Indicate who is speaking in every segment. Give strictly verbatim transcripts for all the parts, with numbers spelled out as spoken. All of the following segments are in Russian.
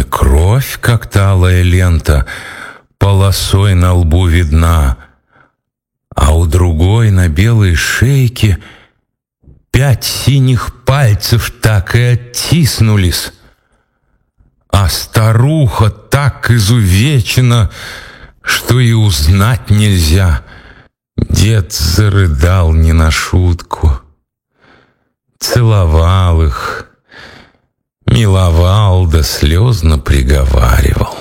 Speaker 1: кровь, как талая лента, полосой на лбу видна, а у другой на белой шейке пять синих пальцев так и оттиснулись. А старуха так изувечена, что и узнать нельзя. Дед зарыдал не на шутку, целовал их, миловал да слезно приговаривал.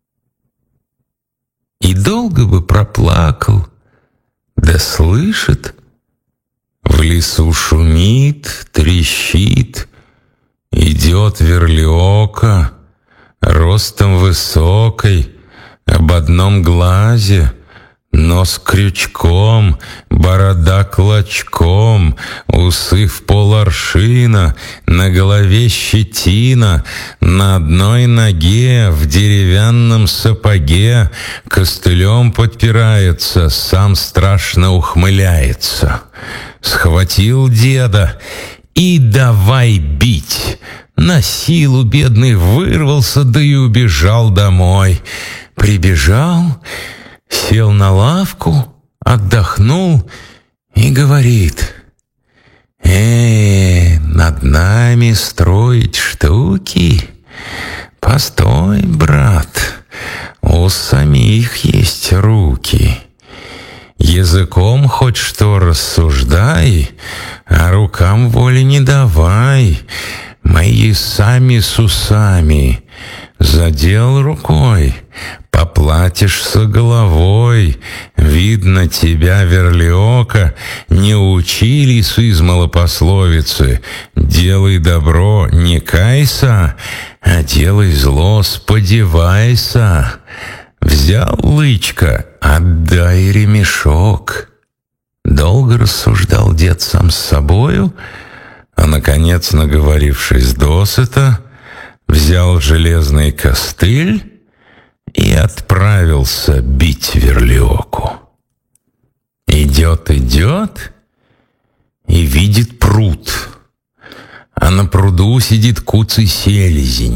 Speaker 1: И долго бы проплакал, да слышит, в лесу шумит, трещит, идет верлиока, ростом высокой, об одном глазе, нос крючком, борода клочком, усы в поларшина, на голове щетина, на одной ноге в деревянном сапоге костылем подпирается, сам страшно ухмыляется. Схватил деда и давай бить. На силу бедный вырвался, да и убежал домой. Прибежал, сел на лавку, отдохнул и говорит: «Э, над нами строить штуки? Постой, брат, у самих есть руки. Языком хоть что рассуждай, а рукам воли не давай. Мои сами с усами. Задел рукой, поплатишься головой. Видно, тебя, верлиока, не учили с измала пословицы: делай добро, не кайся, а делай зло, сподевайся. Взял лычка, отдай ремешок». Долго рассуждал дед сам с собою, а, наконец, наговорившись досыта, взял железный костыль и отправился бить верлиоку. Идет, идет и видит пруд, а на пруду сидит куцый селезень.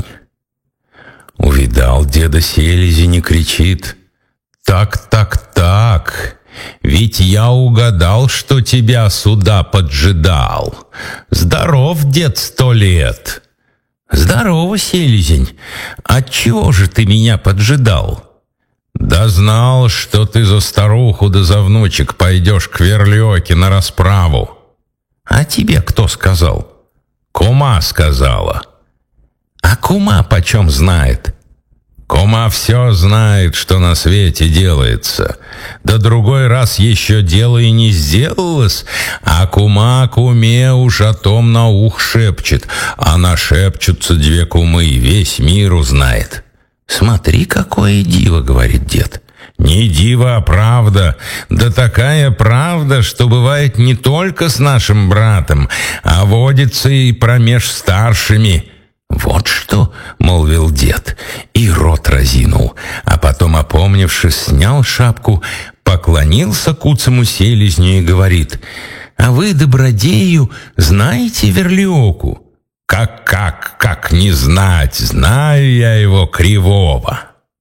Speaker 1: Увидал деда селезень и кричит: «Так, так, так, ведь я угадал, что тебя сюда поджидал. Здоров, дед, сто лет!» «Здорово, селезень, отчего же ты меня поджидал?» «Да знал, что ты за старуху да за внучек пойдешь к верлиоке на расправу». «А тебе кто сказал?» «Кума сказала». «А кума почем знает?» «Кума все знает, что на свете делается. Да другой раз еще дело и не сделалось, а кума куме уж о том на ух шепчет, а нашепчутся две кумы, и весь мир узнает». «Смотри, какое диво», — говорит дед. «Не диво, а правда. Да такая правда, что бывает не только с нашим братом, а водится и промеж старшими». «Вот что», — молвил дед, и рот разинул, а потом, опомнившись, снял шапку, поклонился куцому селезню и говорит: «А вы, добродею, знаете верлиоку?» «Как, как, как не знать? Знаю я его кривого».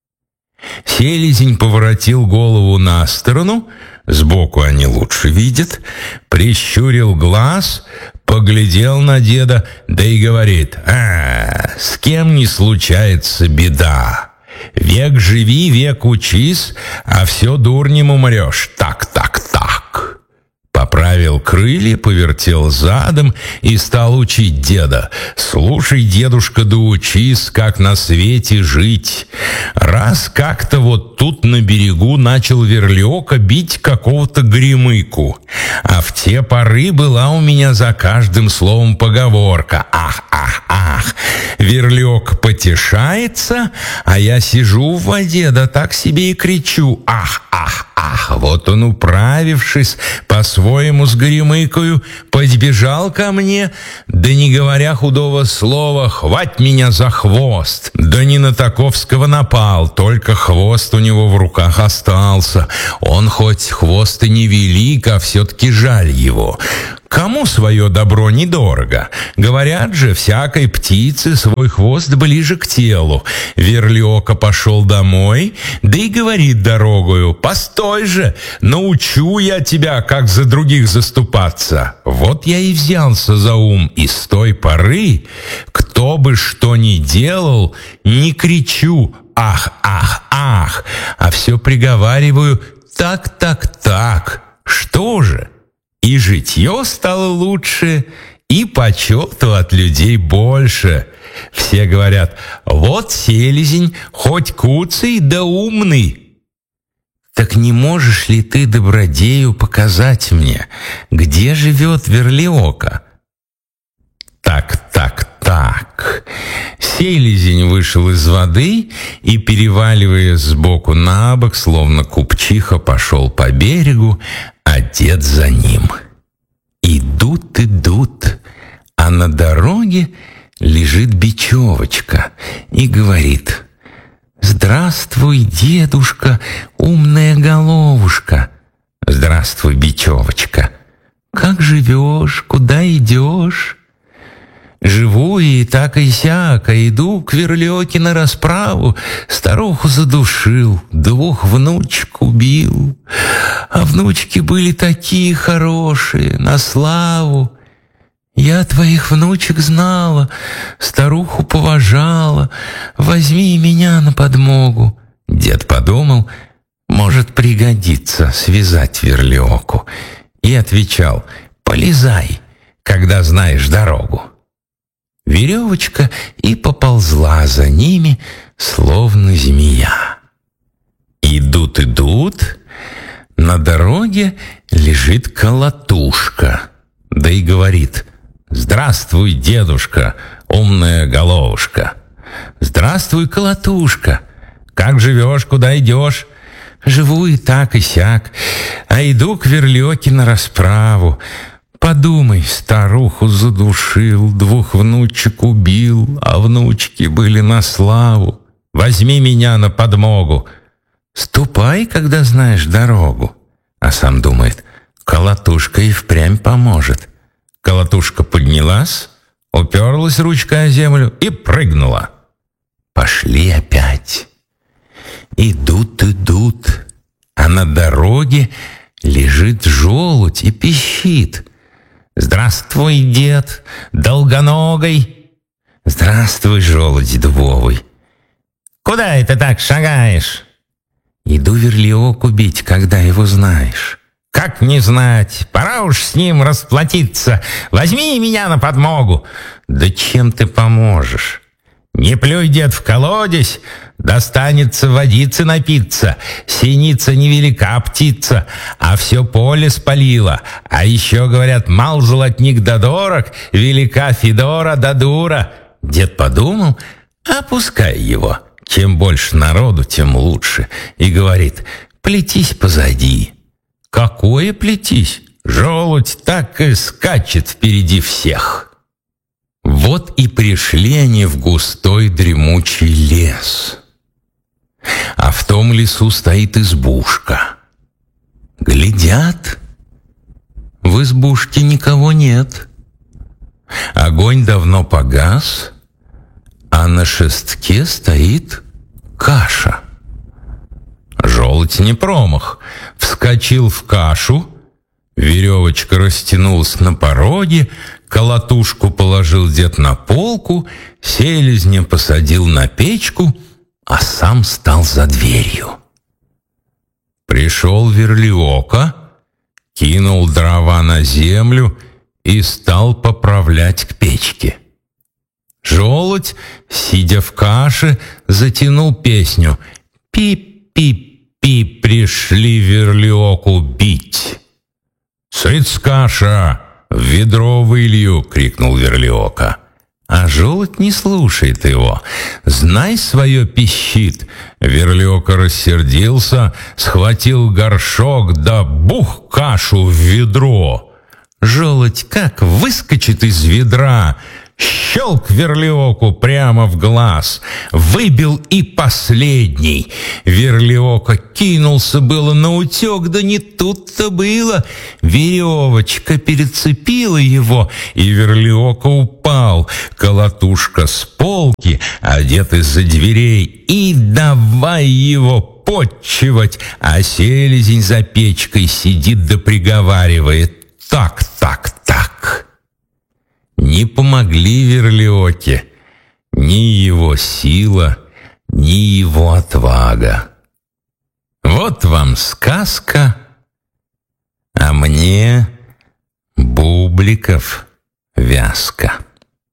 Speaker 1: Селезень поворотил голову на сторону, сбоку они лучше видят, прищурил глаз, поглядел на деда, да и говорит: «А, с кем не случается беда. Век живи, век учись, а все дурнем умрешь. Так, так, так». Поправил крылья, повертел задом и стал учить деда: «Слушай, дедушка, да учись, как на свете жить. Раз как-то вот тут на берегу начал верлиока бить какого-то гремыку, а в те поры была у меня за каждым словом поговорка: ах, ах, ах. Верлиок потешается, а я сижу в воде, да так себе и кричу: ах, ах, ах. Вот он, управившись по-своему с горемыкою, подбежал ко мне, да не говоря худого слова, хвать меня за хвост. Да не на таковского напал, только хвост у него в руках остался. Он хоть хвост и не велик, а все-таки жаль его. Кому свое добро недорого? Говорят же, всякой птице свой хвост ближе к телу. Верлиока пошел домой, да и говорит дорогою: «Постой же, научу я тебя, как за других заступаться». Вот я и взялся за ум, и с той поры, кто бы что ни делал, не кричу «ах, ах, ах», а все приговариваю «так, так, так». Что же? И житье стало лучше, и почету от людей больше. Все говорят: вот селезень, хоть куцый да умный. Так не можешь ли ты, добродею, показать мне, где живет Верлиока? Так, так, так. Селезень вышел из воды и, переваливаясь сбоку на бок, словно купчиха, пошел по берегу, а дед за ним. Идут, идут, а на дороге лежит бечевочка и говорит: «Здравствуй, дедушка, умная головушка». «Здравствуй, бечевочка. Как живешь, куда идешь?» «Живу и так и сяк, а иду к Верлиоке на расправу. Старуху задушил, двух внучек убил. А внучки были такие хорошие, на славу. Я твоих внучек знала, старуху поважала. Возьми меня на подмогу». Дед подумал, может пригодится связать Верлиоку, и отвечал: «Полезай, когда знаешь дорогу». Веревочка и поползла за ними, словно змея. Идут, идут, на дороге лежит колотушка, да и говорит: «Здравствуй, дедушка, умная головушка». «Здравствуй, колотушка. Как живешь, куда идешь?» «Живу и так и сяк, а иду к Верлиоке на расправу. Подумай, старуху задушил, двух внучек убил, а внучки были на славу. Возьми меня на подмогу». «Ступай, когда знаешь дорогу». А сам думает: колотушка и впрямь поможет. Колотушка поднялась, уперлась ручкой о землю и прыгнула. Пошли опять. Идут, идут, а на дороге лежит желудь и пищит: «Здравствуй, дед, долгоногой». «Здравствуй, желудь дубовый». «Куда это так шагаешь?» «Иду Верлиоку бить, когда его знаешь». «Как не знать? Пора уж с ним расплатиться. Возьми меня на подмогу». «Да чем ты поможешь?» «Не плюй, дед, в колодец, достанется водицы напиться. Синица невелика птица, а все поле спалила. А еще, говорят, мал золотник да дорог, велика Федора да дура». Дед подумал, опускай его. Чем больше народу, тем лучше. И говорит: «Плетись позади». «Какое плетись? Желудь так и скачет впереди всех». Вот и пришли они в густой дремучий лес. А в том лесу стоит избушка. Глядят, в избушке никого нет. Огонь давно погас, а на шестке стоит каша. Желудь не промах, вскочил в кашу, веревочка растянулась на пороге, колотушку положил дед на полку, селезня посадил на печку, а сам стал за дверью. Пришел Верлиока, кинул дрова на землю и стал поправлять к печке. Желудь, сидя в каше, затянул песню: «Пи-пи-пи, пришли Верлиоку бить». «Цыц, каша! В ведро вылью!» — крикнул Верлиока. А желудь не слушает его. «Знай, свое пищит!» Верлиока рассердился, схватил горшок, да бух кашу в ведро. Желудь как выскочит из ведра, Щелк Верлиоку прямо в глаз, выбил и последний. Верлиока кинулся было наутек, да не тут-то было. Веревочка перецепила его, и Верлиока упал. Колотушка с полки, одет из-за дверей, и давай его подчивать, а селезень за печкой сидит да приговаривает: так, так, так. Не помогли Верлиоке ни его сила, ни его отвага. Вот вам сказка, а мне бубликов вязка.